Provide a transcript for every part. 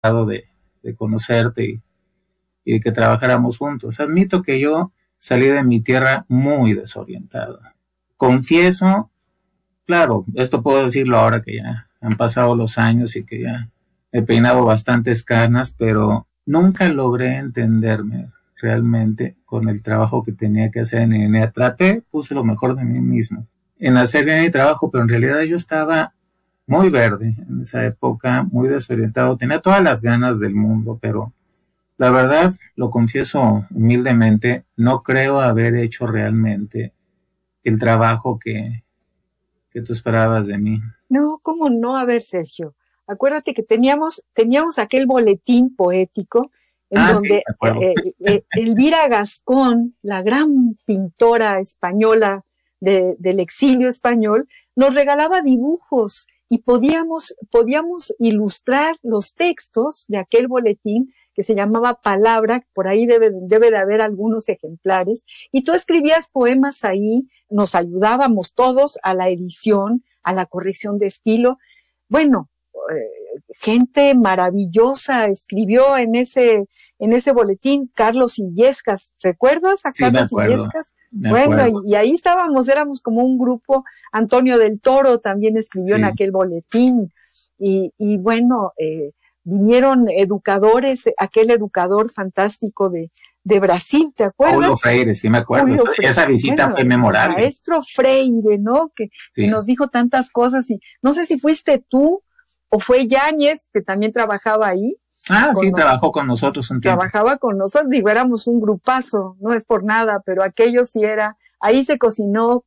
de conocerte y que trabajáramos juntos. Admito que yo salí de mi tierra muy desorientado. Confieso, claro, esto puedo decirlo ahora que ya han pasado los años y que ya he peinado bastantes canas, pero nunca logré entenderme realmente con el trabajo que tenía que hacer en INEA. Traté, puse lo mejor de mí mismo en hacer mi trabajo, pero en realidad yo estaba muy verde en esa época, muy desorientado, tenía todas las ganas del mundo, pero la verdad, lo confieso humildemente, no creo haber hecho realmente el trabajo que tú esperabas de mí. No, ¿cómo no? A ver, Sergio, acuérdate que teníamos aquel boletín poético en donde sí, Elvira Gascón, la gran pintora española del exilio español, nos regalaba dibujos y podíamos ilustrar los textos de aquel boletín que se llamaba Palabra, por ahí debe de haber algunos ejemplares, y tú escribías poemas ahí, nos ayudábamos todos a la edición, a la corrección de estilo. Bueno, gente maravillosa escribió en ese boletín, Carlos Illescas, ¿recuerdas a Carlos Illescas? Bueno, y ahí éramos como un grupo. Antonio del Toro también escribió en aquel boletín, y bueno, vinieron educadores, aquel educador fantástico de Brasil, ¿te acuerdas? Paulo Freire, sí me acuerdo. Esa visita fue memorable. El maestro Freire, ¿no? Que nos dijo tantas cosas, y no sé si fuiste tú o fue Yáñez, que también trabajaba ahí. Trabajó con nosotros un tiempo. Trabajaba con nosotros, digo, éramos un grupazo, no es por nada, pero aquello sí era, ahí se cocinó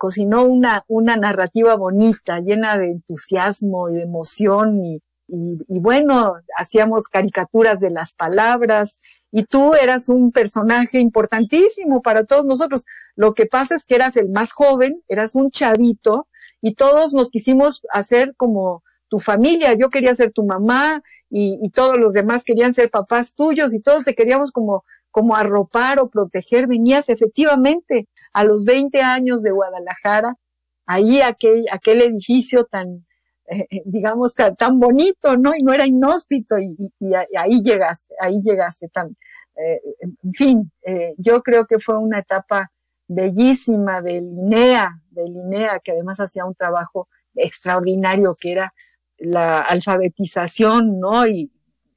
una narrativa bonita, llena de entusiasmo y de emoción, y bueno, hacíamos caricaturas de las palabras, y tú eras un personaje importantísimo para todos nosotros. Lo que pasa es que eras el más joven, eras un chavito, y todos nos quisimos hacer como tu familia. Yo quería ser tu mamá, y todos los demás querían ser papás tuyos, y todos te queríamos como arropar o proteger. Venías efectivamente a los 20 años de Guadalajara, ahí aquel edificio digamos, tan bonito, ¿no? Y no era inhóspito, y ahí llegaste tan, en fin, yo creo que fue una etapa bellísima del INEA, que además hacía un trabajo extraordinario, que era la alfabetización, ¿no? Y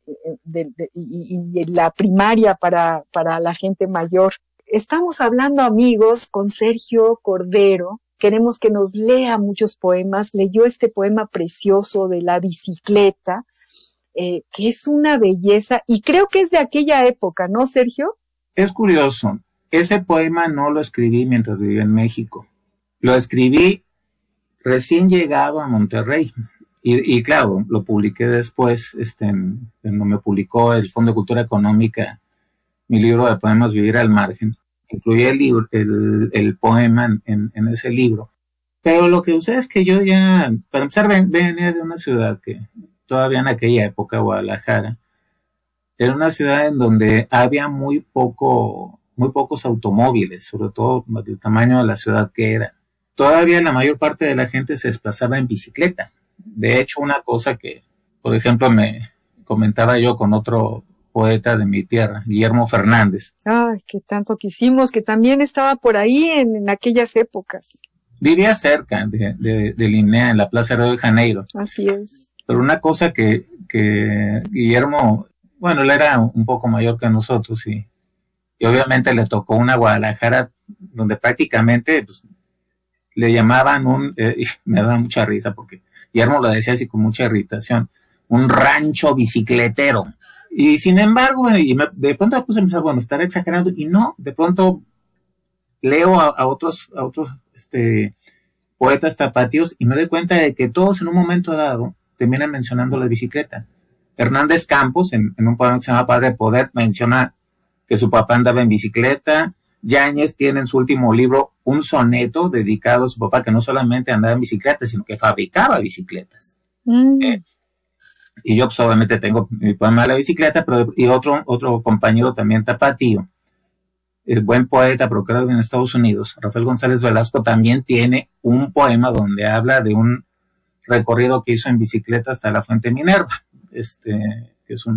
la primaria para la gente mayor. Estamos hablando, amigos, con Sergio Cordero. Queremos que nos lea muchos poemas. Leyó este poema precioso de La bicicleta, que es una belleza, y creo que es de aquella época, ¿no, Sergio? Es curioso. Ese poema no lo escribí mientras vivía en México. Lo escribí recién llegado a Monterrey. Y claro, lo publiqué después, cuando me publicó el Fondo de Cultura Económica, mi libro de poemas Vivir al Margen. Incluí el poema en ese libro. Pero lo que sucede es que yo ya, para empezar, venía de una ciudad que todavía en aquella época, Guadalajara, era una ciudad en donde había muy pocos automóviles, sobre todo del tamaño de la ciudad que era. Todavía la mayor parte de la gente se desplazaba en bicicleta. De hecho, una cosa que, por ejemplo, me comentaba yo con otro poeta de mi tierra, Guillermo Fernández. Ay, que tanto quisimos, que también estaba por ahí en aquellas épocas. Vivía cerca de INEA, en la Plaza Río de Janeiro. Así es. Pero una cosa que Guillermo, bueno, él era un poco mayor que nosotros, y obviamente le tocó una Guadalajara donde prácticamente pues, le llamaban me da mucha risa porque Guillermo lo decía así con mucha irritación, un rancho bicicletero. Y sin embargo, de pronto puse a pensar, bueno, estaré exagerando, y no, de pronto leo a otros poetas tapatíos y me doy cuenta de que todos en un momento dado terminan mencionando la bicicleta. Hernández Campos, en un poema que se llama Padre Poder, menciona que su papá andaba en bicicleta. Yáñez tiene en su último libro un soneto dedicado a su papá, que no solamente andaba en bicicleta, sino que fabricaba bicicletas. Y yo pues obviamente tengo mi poema de la bicicleta, y otro compañero también tapatío, buen poeta, pero creo que en Estados Unidos, Rafael González Velasco, también tiene un poema donde habla de un recorrido que hizo en bicicleta hasta la Fuente Minerva. que es un